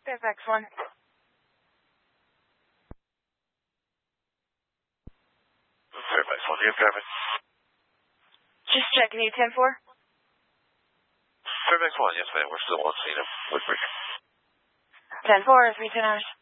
Fairfax 1. Fairfax 1, do you have traffic? Just checking you, 10-4. Fairfax 1, yes ma'am, we're still on scene of Woodbridge. 10-4, 310 hours.